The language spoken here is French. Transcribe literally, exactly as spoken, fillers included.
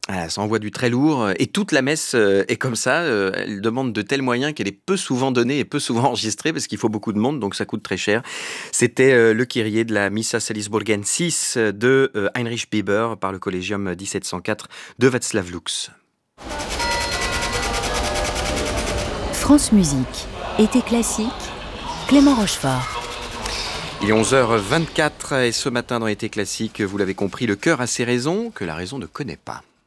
Ah, ça envoie du très lourd et toute la messe euh, est comme ça. euh, Elle demande de tels moyens qu'elle est peu souvent donnée et peu souvent enregistrée parce qu'il faut beaucoup de monde, donc ça coûte très cher. C'était euh, le Kyrie de la Missa Salisburgensis de euh, Heinrich Bieber par le Collegium dix-sept cent quatre de Václav Lux. France Musique, été classique, Clément Rochefort. Il est onze heures vingt-quatre et ce matin dans Été classique, vous l'avez compris, le cœur a ses raisons que la raison ne connaît pas.